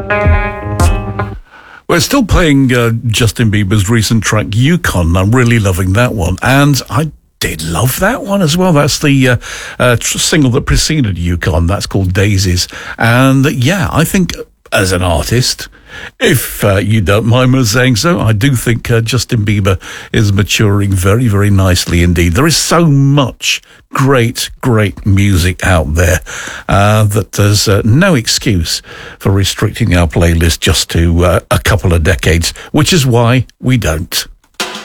We're still playing Justin Bieber's recent track, Yukon. I'm really loving that one. And I did love that one as well. That's the single that preceded Yukon. That's called Daisies. And yeah, I think as an artist, if you don't mind me saying so, I do think Justin Bieber is maturing very, very nicely indeed. There is so much great music out there that there's no excuse for restricting our playlist just to a couple of decades, which is why we don't.